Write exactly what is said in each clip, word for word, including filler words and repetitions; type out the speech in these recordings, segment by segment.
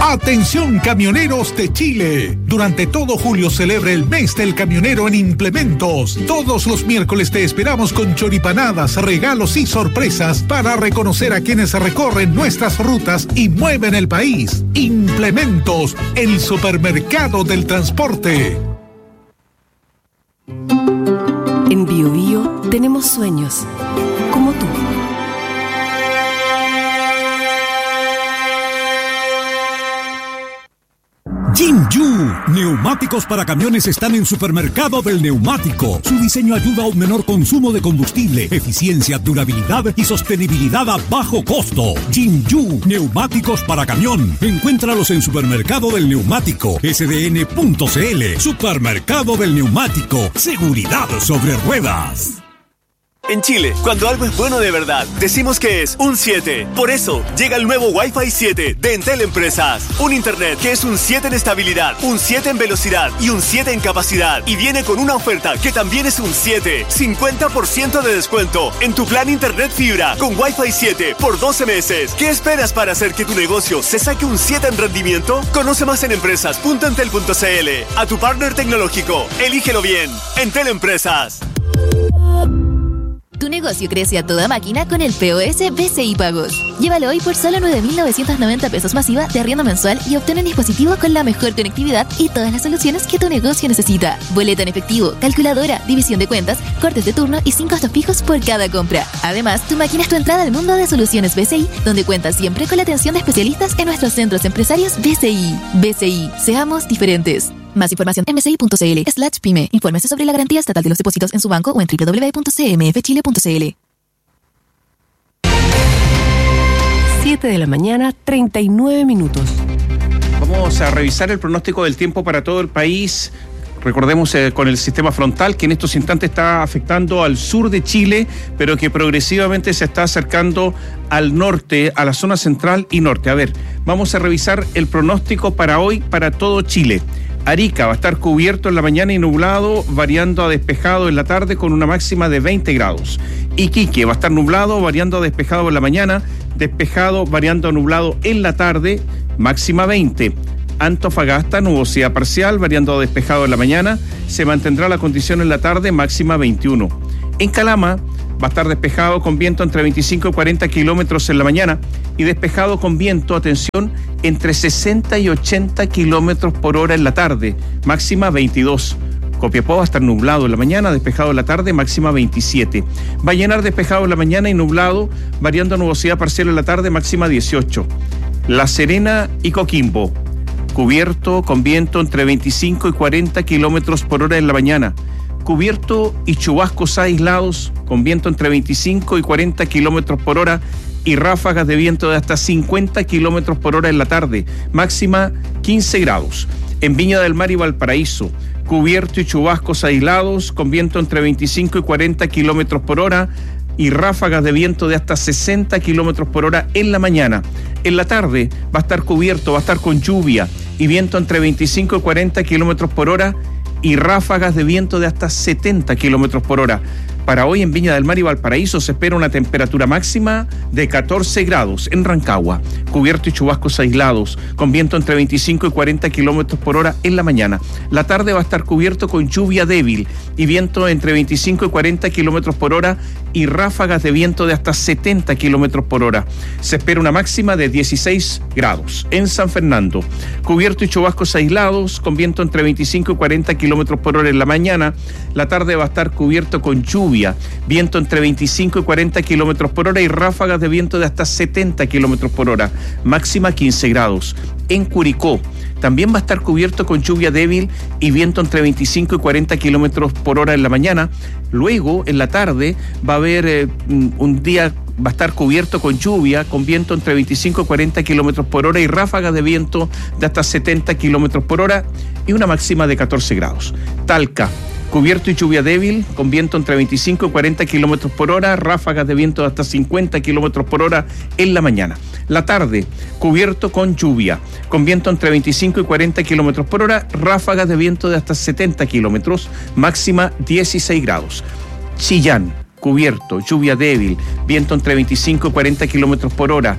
Atención camioneros de Chile. Durante todo julio celebra el mes del camionero en Implementos. Todos los miércoles te esperamos con choripanadas, regalos y sorpresas para reconocer a quienes recorren nuestras rutas y mueven el país. Implementos, el supermercado del transporte. En Bio Bio tenemos sueños, como tú. Jinju, neumáticos para camiones están en Supermercado del Neumático. Su diseño ayuda a un menor consumo de combustible, eficiencia, durabilidad y sostenibilidad a bajo costo. Jinju, neumáticos para camión. Encuéntralos en Supermercado del Neumático, S D N punto C L. Supermercado del Neumático, seguridad sobre ruedas. En Chile, cuando algo es bueno de verdad, decimos que es un siete. Por eso, llega el nuevo Wi-Fi siete de Entel Empresas. Un internet que es un siete en estabilidad, un siete en velocidad y un siete en capacidad. Y viene con una oferta que también es un siete. cincuenta por ciento de descuento en tu plan internet fibra con Wi-Fi siete por doce meses. ¿Qué esperas para hacer que tu negocio se saque un siete en rendimiento? Conoce más en empresas punto entel punto c l. A tu partner tecnológico. Elígelo bien. Entel Empresas. Tu negocio crece a toda máquina con el P O S B C I Pagos. Llévalo hoy por solo nueve mil novecientos noventa pesos masiva de arriendo mensual y obtén un dispositivo con la mejor conectividad y todas las soluciones que tu negocio necesita. Boleta en efectivo, calculadora, división de cuentas, cortes de turno y sin costos fijos por cada compra. Además, tu máquina es tu entrada al mundo de soluciones B C I, donde cuentas siempre con la atención de especialistas en nuestros centros empresarios B C I. B C I, seamos diferentes. Más información en bci punto c l slash pyme. Infórmese sobre la garantía estatal de los depósitos en su banco o en doble u doble u doble u punto c m f chile punto c l. siete de la mañana, treinta y nueve minutos. Vamos a revisar el pronóstico del tiempo para todo el país. Recordemos eh, con el sistema frontal que en estos instantes está afectando al sur de Chile, pero que progresivamente se está acercando al norte, a la zona central y norte. A ver, vamos a revisar el pronóstico para hoy para todo Chile. Arica va a estar cubierto en la mañana y nublado, variando a despejado en la tarde con una máxima de veinte grados. Iquique va a estar nublado, variando a despejado en la mañana, despejado, variando a nublado en la tarde, máxima veinte. Antofagasta, nubosidad parcial, variando a despejado en la mañana, se mantendrá la condición en la tarde, máxima veintiuno. En Calama va a estar despejado con viento entre veinticinco y cuarenta kilómetros en la mañana y despejado con viento, atención, entre sesenta y ochenta kilómetros por hora en la tarde, máxima veintidós. Copiapó va a estar nublado en la mañana, despejado en la tarde, máxima veintisiete. Vallenar despejado en la mañana y nublado, variando a nubosidad parcial en la tarde, máxima dieciocho. La Serena y Coquimbo, cubierto con viento entre veinticinco y cuarenta kilómetros por hora en la mañana. Cubierto y chubascos aislados con viento entre veinticinco y cuarenta kilómetros por hora y ráfagas de viento de hasta cincuenta kilómetros por hora en la tarde, máxima quince grados. En Viña del Mar y Valparaíso, cubierto y chubascos aislados con viento entre veinticinco y cuarenta kilómetros por hora y ráfagas de viento de hasta sesenta kilómetros por hora en la mañana. En la tarde va a estar cubierto, va a estar con lluvia y viento entre veinticinco y cuarenta kilómetros por hora y ráfagas de viento de hasta setenta kilómetros por hora. Para hoy en Viña del Mar y Valparaíso se espera una temperatura máxima de catorce grados en Rancagua, cubierto y chubascos aislados, con viento entre veinticinco y cuarenta kilómetros por hora en la mañana. La tarde va a estar cubierto con lluvia débil y viento entre veinticinco y cuarenta kilómetros por hora y ráfagas de viento de hasta setenta kilómetros por hora. Se espera una máxima de dieciséis grados. En San Fernando, cubierto y chubascos aislados, con viento entre veinticinco y cuarenta kilómetros por hora en la mañana. La tarde va a estar cubierto con lluvia, viento entre veinticinco y cuarenta kilómetros por hora y ráfagas de viento de hasta setenta kilómetros por hora, máxima quince grados. En Curicó también va a estar cubierto con lluvia débil y viento entre veinticinco y cuarenta kilómetros por hora en la mañana. Luego, en la tarde, va a haber eh, un día, va a estar cubierto con lluvia, con viento entre veinticinco y cuarenta kilómetros por hora y ráfagas de viento de hasta setenta kilómetros por hora y una máxima de catorce grados. Talca, cubierto y lluvia débil, con viento entre veinticinco y cuarenta kilómetros por hora, ráfagas de viento de hasta cincuenta kilómetros por hora en la mañana. La tarde, cubierto con lluvia, con viento entre veinticinco y cuarenta kilómetros por hora, ráfagas de viento de hasta setenta kilómetros, máxima dieciséis grados. Chillán, cubierto, lluvia débil, viento entre veinticinco y cuarenta kilómetros por hora,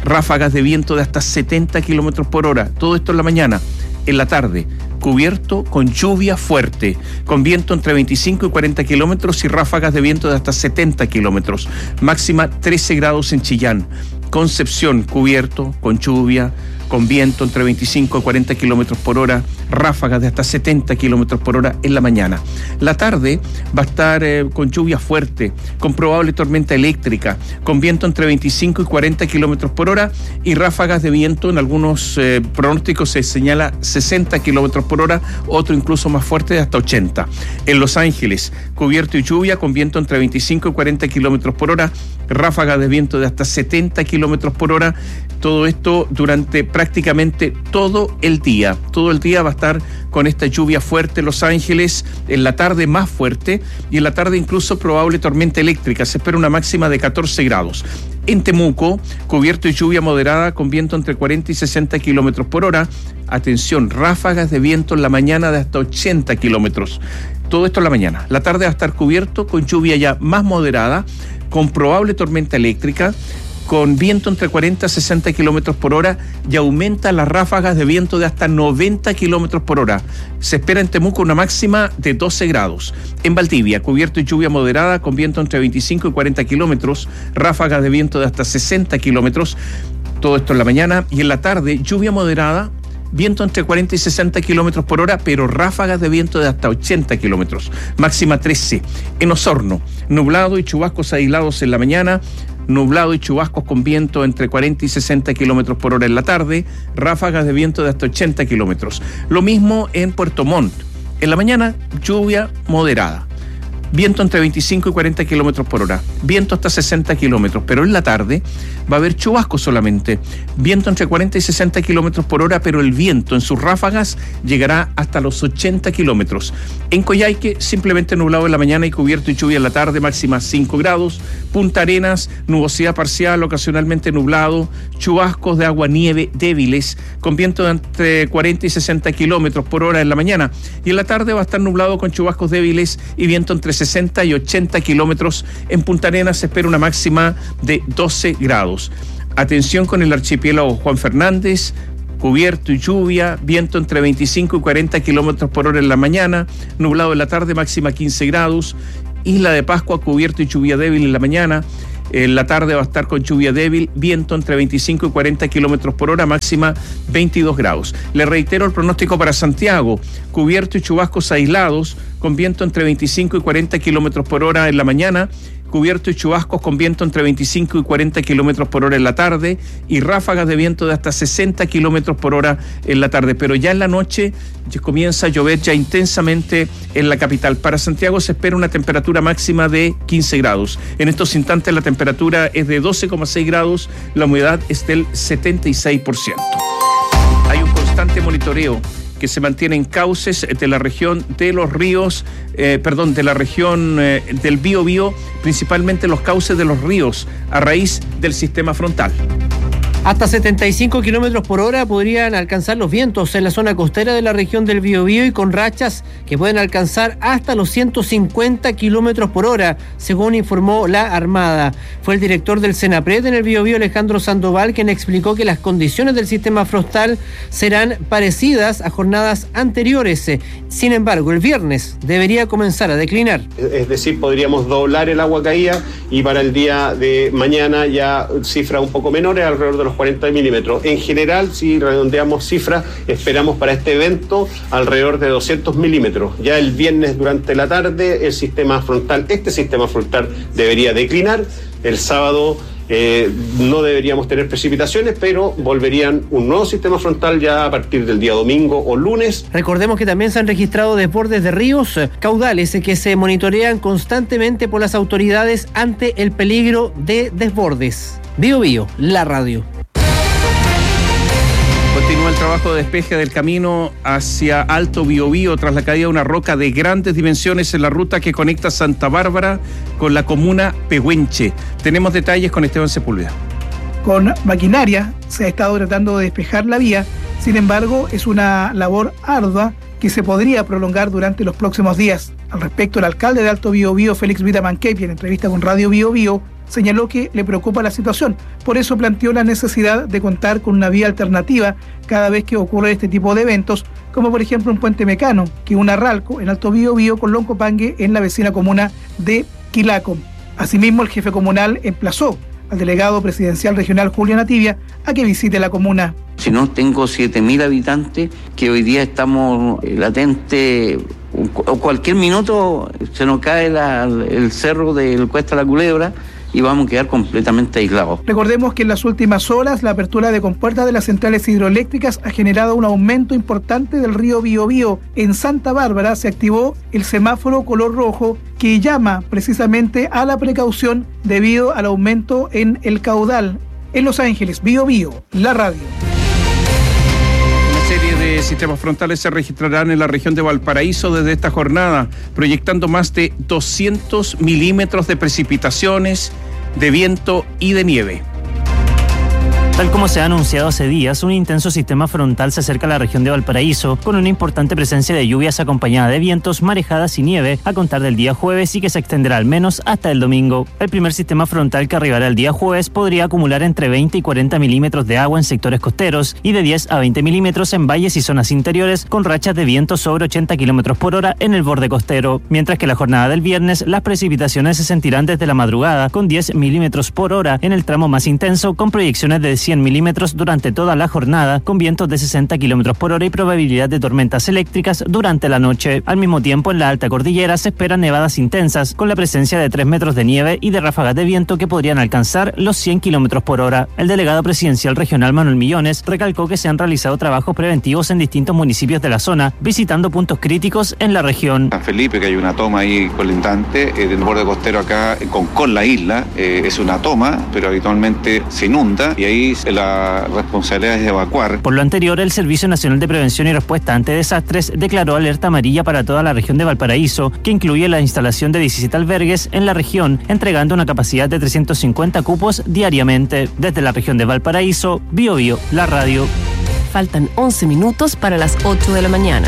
ráfagas de viento de hasta setenta kilómetros por hora. Todo esto en la mañana. En la tarde, cubierto con lluvia fuerte, con viento entre veinticinco y cuarenta kilómetros y ráfagas de viento de hasta setenta kilómetros. Máxima trece grados en Chillán. Concepción, cubierto, con lluvia, con viento entre veinticinco y cuarenta kilómetros por hora, ráfagas de hasta setenta kilómetros por hora en la mañana. La tarde va a estar eh, con lluvia fuerte, con probable tormenta eléctrica, con viento entre veinticinco y cuarenta kilómetros por hora y ráfagas de viento. En algunos eh, pronósticos se señala sesenta kilómetros por hora, otro incluso más fuerte de hasta ochenta. En Los Ángeles, cubierto y lluvia, con viento entre veinticinco y cuarenta kilómetros por hora, ráfagas de viento de hasta setenta kilómetros por hora. Todo esto durante prácticamente todo el día. Todo el día va a estar con esta lluvia fuerte en Los Ángeles, en la tarde más fuerte y en la tarde incluso probable tormenta eléctrica. Se espera una máxima de catorce grados. En Temuco, cubierto y lluvia moderada con viento entre cuarenta y sesenta kilómetros por hora. Atención, ráfagas de viento en la mañana de hasta ochenta kilómetros. Todo esto en la mañana. La tarde va a estar cubierto con lluvia ya más moderada, con probable tormenta eléctrica, con viento entre cuarenta y sesenta kilómetros por hora y aumenta las ráfagas de viento de hasta noventa kilómetros por hora. Se espera en Temuco una máxima de doce grados. En Valdivia, cubierto y lluvia moderada con viento entre veinticinco y cuarenta kilómetros, ráfagas de viento de hasta sesenta kilómetros. Todo esto en la mañana. Y en la tarde, lluvia moderada, viento entre cuarenta y sesenta kilómetros por hora, pero ráfagas de viento de hasta ochenta kilómetros. Máxima trece. En Osorno, nublado y chubascos aislados en la mañana, nublado y chubascos con viento entre cuarenta y sesenta kilómetros por hora en la tarde, ráfagas de viento de hasta ochenta kilómetros. Lo mismo en Puerto Montt. En la mañana, lluvia moderada, viento entre veinticinco y cuarenta kilómetros por hora, viento hasta sesenta kilómetros, pero en la tarde va a haber chubascos solamente, viento entre cuarenta y sesenta kilómetros por hora, pero el viento en sus ráfagas llegará hasta los ochenta kilómetros. En Coyhaique, simplemente nublado en la mañana y cubierto y lluvia en la tarde, máxima cinco grados. Punta Arenas, nubosidad parcial, ocasionalmente nublado, chubascos de agua-nieve débiles, con viento de entre cuarenta y sesenta kilómetros por hora en la mañana, y en la tarde va a estar nublado con chubascos débiles y viento entre sesenta y ochenta kilómetros. En Punta Arenas se espera una máxima de doce grados. Atención con el archipiélago Juan Fernández, cubierto y lluvia, viento entre veinticinco y cuarenta kilómetros por hora en la mañana, nublado en la tarde, máxima quince grados. Isla de Pascua, cubierto y lluvia débil en la mañana. En la tarde va a estar con lluvia débil, viento entre veinticinco y cuarenta kilómetros por hora, máxima veintidós grados. Le reitero el pronóstico para Santiago: cubierto y chubascos aislados, con viento entre veinticinco y cuarenta kilómetros por hora en la mañana, cubierto y chubascos con viento entre veinticinco y cuarenta kilómetros por hora en la tarde y ráfagas de viento de hasta sesenta kilómetros por hora en la tarde. Pero ya en la noche comienza a llover ya intensamente en la capital. Para Santiago se espera una temperatura máxima de quince grados. En estos instantes la temperatura es de doce coma seis grados, la humedad es del setenta y seis por ciento. Hay un constante monitoreo que se mantiene en cauces de la región de los ríos, eh, perdón, de la región eh, del Biobío, principalmente los cauces de los ríos, a raíz del sistema frontal. Hasta setenta y cinco kilómetros por hora podrían alcanzar los vientos en la zona costera de la región del Biobío y con rachas que pueden alcanzar hasta los ciento cincuenta kilómetros por hora, según informó la Armada. Fue el director del Senapred en el Biobío, Alejandro Sandoval, quien explicó que las condiciones del sistema frontal serán parecidas a jornadas anteriores. Sin embargo, el viernes debería comenzar a declinar. Es decir, podríamos doblar el agua caída y para el día de mañana ya cifras un poco menores, alrededor de los cuarenta milímetros. En general, si redondeamos cifras, esperamos para este evento alrededor de doscientos milímetros. Ya el viernes durante la tarde, el sistema frontal, este sistema frontal debería declinar. El sábado eh, no deberíamos tener precipitaciones, pero volverían un nuevo sistema frontal ya a partir del día domingo o lunes. Recordemos que también se han registrado desbordes de ríos, caudales que se monitorean constantemente por las autoridades ante el peligro de desbordes. Bio Bio, la radio. Continúa el trabajo de despeje del camino hacia Alto Biobío tras la caída de una roca de grandes dimensiones en la ruta que conecta Santa Bárbara con la comuna Pehuenche. Tenemos detalles con Esteban Sepúlveda. Con maquinaria se ha estado tratando de despejar la vía, sin embargo es una labor ardua que se podría prolongar durante los próximos días. Al respecto, el alcalde de Alto Biobío, Félix Vita Manquepi, en entrevista con Radio Biobío, señaló que le preocupa la situación. Por eso planteó la necesidad de contar con una vía alternativa cada vez que ocurre este tipo de eventos, como por ejemplo un puente mecano que une Ralco en Alto Biobío con Loncopangue en la vecina comuna de Quilaco. Asimismo, el jefe comunal emplazó al delegado presidencial regional Julio Nativia a que visite la comuna. Si no, tengo siete mil habitantes que hoy día estamos latentes, o cualquier minuto se nos cae la, el cerro del Cuesta La Culebra y vamos a quedar completamente aislados. Recordemos que en las últimas horas la apertura de compuertas de las centrales hidroeléctricas ha generado un aumento importante del río Biobío. En Santa Bárbara se activó el semáforo color rojo que llama precisamente a la precaución debido al aumento en el caudal. En Los Ángeles, Biobío, la radio. Una serie de sistemas frontales se registrarán en la región de Valparaíso desde esta jornada, proyectando más de doscientos milímetros de precipitaciones, de viento y de nieve. Tal como se ha anunciado hace días, un intenso sistema frontal se acerca a la región de Valparaíso con una importante presencia de lluvias acompañada de vientos, marejadas y nieve a contar del día jueves y que se extenderá al menos hasta el domingo. El primer sistema frontal que arribará el día jueves podría acumular entre veinte y cuarenta milímetros de agua en sectores costeros y de diez a veinte milímetros en valles y zonas interiores con rachas de viento sobre ochenta kilómetros por hora en el borde costero, mientras que la jornada del viernes las precipitaciones se sentirán desde la madrugada con diez milímetros por hora en el tramo más intenso con proyecciones de cien milímetros durante toda la jornada, con vientos de sesenta kilómetros por hora y probabilidad de tormentas eléctricas durante la noche. Al mismo tiempo, en la alta cordillera se esperan nevadas intensas, con la presencia de tres metros de nieve y de ráfagas de viento que podrían alcanzar los cien kilómetros por hora. El delegado presidencial regional Manuel Millones recalcó que se han realizado trabajos preventivos en distintos municipios de la zona, visitando puntos críticos en la región. San Felipe, que hay una toma ahí colindante, eh, del borde costero acá con, con la isla, eh, es una toma, pero habitualmente se inunda y ahí la responsabilidad es evacuar. Por lo anterior, el Servicio Nacional de Prevención y Respuesta ante Desastres declaró alerta amarilla para toda la región de Valparaíso, que incluye la instalación de diecisiete albergues en la región, entregando una capacidad de trescientos cincuenta cupos diariamente. Desde la región de Valparaíso, Biobío, la radio. Faltan once minutos para las ocho de la mañana.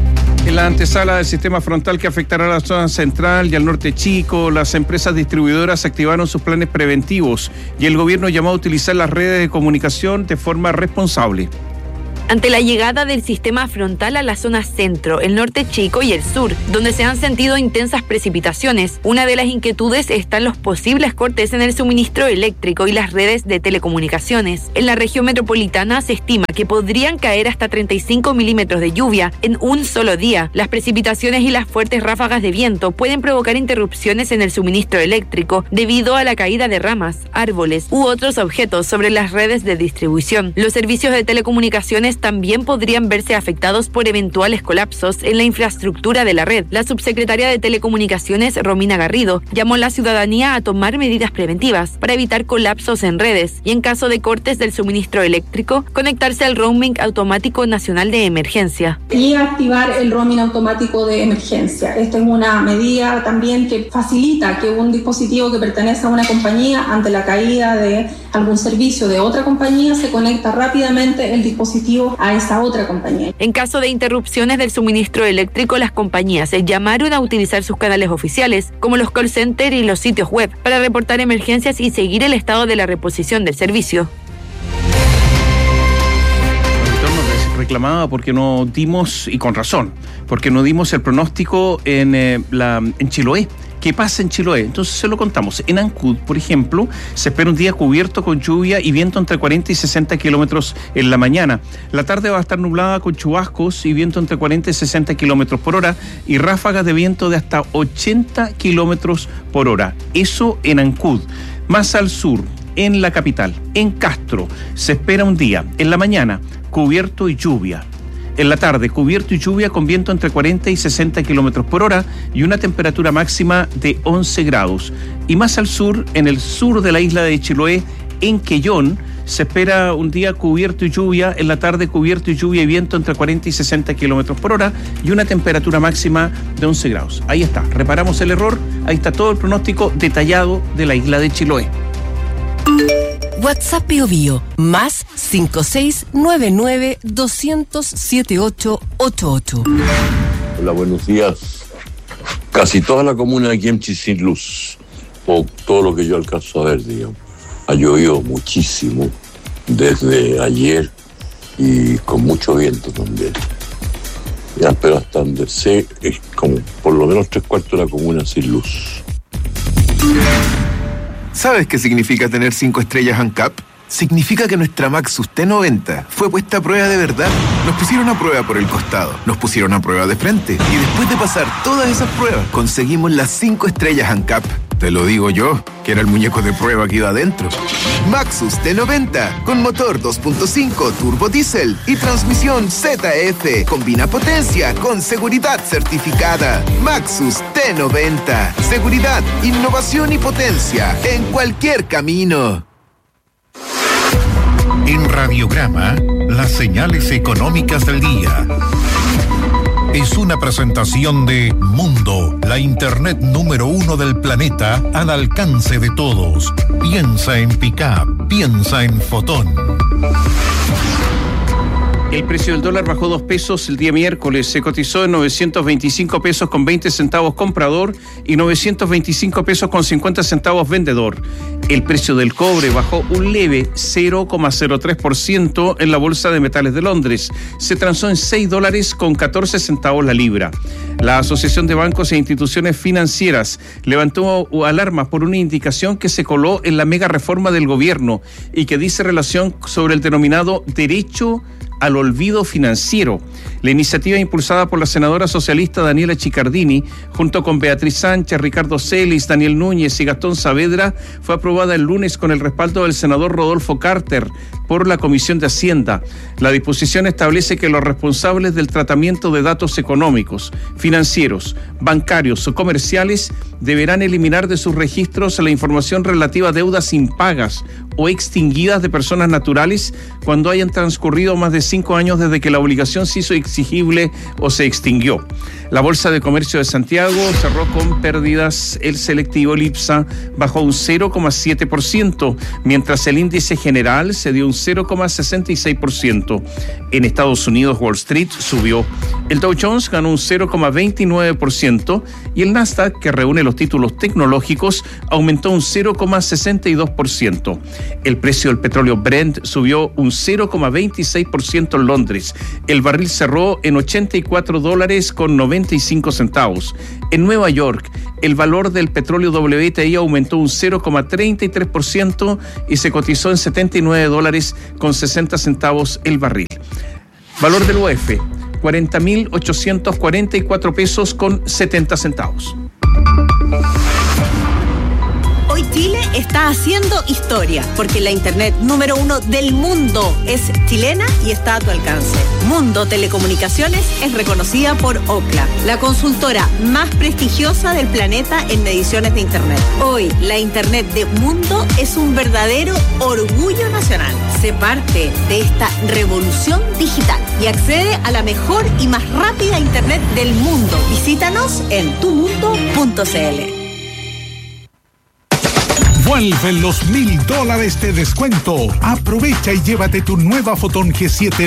En la antesala del sistema frontal que afectará a la zona central y al norte chico, las empresas distribuidoras activaron sus planes preventivos y el gobierno llamó a utilizar las redes de comunicación de forma responsable. Ante la llegada del sistema frontal a la zona centro, el norte chico y el sur, donde se han sentido intensas precipitaciones, una de las inquietudes están los posibles cortes en el suministro eléctrico y las redes de telecomunicaciones. En la región metropolitana se estima que podrían caer hasta treinta y cinco milímetros de lluvia en un solo día. Las precipitaciones y las fuertes ráfagas de viento pueden provocar interrupciones en el suministro eléctrico debido a la caída de ramas, árboles u otros objetos sobre las redes de distribución. Los servicios de telecomunicaciones también podrían verse afectados por eventuales colapsos en la infraestructura de la red. La subsecretaria de Telecomunicaciones, Romina Garrido, llamó a la ciudadanía a tomar medidas preventivas para evitar colapsos en redes y, en caso de cortes del suministro eléctrico, conectarse al roaming automático nacional de emergencia. Y activar el roaming automático de emergencia. Esta es una medida también que facilita que un dispositivo que pertenece a una compañía, ante la caída de algún servicio de otra compañía, se conecta rápidamente el dispositivo a esa otra compañía. En caso de interrupciones del suministro eléctrico, las compañías se llamaron a utilizar sus canales oficiales, como los call centers y los sitios web, para reportar emergencias y seguir el estado de la reposición del servicio. Reclamaba porque no dimos, y con razón, porque no dimos el pronóstico en, eh, la, en Chiloé. ¿Qué pasa en Chiloé? Entonces se lo contamos. En Ancud, por ejemplo, se espera un día cubierto con lluvia y viento entre cuarenta y sesenta kilómetros en la mañana. La tarde va a estar nublada con chubascos y viento entre cuarenta y sesenta kilómetros por hora y ráfagas de viento de hasta ochenta kilómetros por hora. Eso en Ancud. Más al sur, en la capital, en Castro, se espera un día, en la mañana, cubierto y lluvia. En la tarde, cubierto y lluvia con viento entre cuarenta y sesenta kilómetros por hora y una temperatura máxima de once grados. Y más al sur, en el sur de la isla de Chiloé, en Quellón, se espera un día cubierto y lluvia, en la tarde cubierto y lluvia y viento entre cuarenta y sesenta kilómetros por hora y una temperatura máxima de once grados. Ahí está, reparamos el error, ahí está todo el pronóstico detallado de la isla de Chiloé. WhatsApp Biobío, más cinco seis nueve nueve dos cero cero siete ocho ocho ocho. Hola, buenos días. Casi toda la comuna de Kemchi sin luz. o todo lo que yo alcanzo a ver, digamos. Ha llovido muchísimo desde ayer y con mucho viento también. Ya, pero hasta donde sé, es como por lo menos tres cuartos de la comuna sin luz. ¿Sabes qué significa tener cinco estrellas ANCAP? Significa que nuestra Maxus T noventa fue puesta a prueba de verdad. Nos pusieron a prueba por el costado, nos pusieron a prueba de frente y después de pasar todas esas pruebas conseguimos las cinco estrellas ANCAP. Te lo digo yo, que era el muñeco de prueba que iba adentro. Maxus T noventa, con motor dos punto cinco turbo diésel y transmisión Z F. Combina potencia con seguridad certificada. Maxus T noventa. Seguridad, innovación y potencia en cualquier camino. En Radiograma, las señales económicas del día. Es una presentación de Mundo, la internet número uno del planeta al alcance de todos. Piensa en Pickup, piensa en Fotón. El precio del dólar bajó dos pesos el día miércoles, se cotizó en novecientos veinticinco pesos con veinte centavos comprador y novecientos veinticinco pesos con cincuenta centavos vendedor. El precio del cobre bajó un leve cero coma cero tres por ciento en la Bolsa de Metales de Londres. Se transó en seis dólares con catorce centavos la libra. La Asociación de Bancos e Instituciones Financieras levantó alarmas por una indicación que se coló en la mega reforma del gobierno y que dice relación sobre el denominado derecho al olvido financiero. La iniciativa impulsada por la senadora socialista Daniela Chiccardini, junto con Beatriz Sánchez, Ricardo Celis, Daniel Núñez y Gastón Saavedra, fue aprobada el lunes con el respaldo del senador Rodolfo Carter por la Comisión de Hacienda. La disposición establece que los responsables del tratamiento de datos económicos, financieros, bancarios o comerciales deberán eliminar de sus registros la información relativa a deudas impagas o extinguidas de personas naturales cuando hayan transcurrido más de cinco años desde que la obligación se hizo exigible o se extinguió. La Bolsa de Comercio de Santiago cerró con pérdidas. El selectivo Lipsa bajó un cero coma siete por ciento, mientras el índice general se dio un cero coma sesenta y seis por ciento. En Estados Unidos, Wall Street subió. El Dow Jones ganó un cero coma veintinueve por ciento y el Nasdaq, que reúne los títulos tecnológicos, aumentó un cero coma sesenta y dos por ciento. El precio del petróleo Brent subió un cero coma veintiséis por ciento en Londres. El barril cerró en ochenta y cuatro dólares con noventa y cinco centavos. En Nueva York, el valor del petróleo W T I aumentó un cero coma treinta y tres por ciento y se cotizó en setenta y nueve dólares con sesenta centavos el barril. Valor del U F, cuarenta mil ochocientos cuarenta y cuatro pesos con setenta centavos. Hoy Chile está haciendo historia, porque la internet número uno del mundo es chilena y está a tu alcance. Mundo Telecomunicaciones es reconocida por Ookla, la consultora más prestigiosa del planeta en mediciones de internet. Hoy, la internet de Mundo es un verdadero orgullo nacional. Sé parte de esta revolución digital y accede a la mejor y más rápida internet del mundo. Visítanos en tu mundo punto c l. Vuelven los mil dólares de descuento. Aprovecha y llévate tu nueva Fotón G siete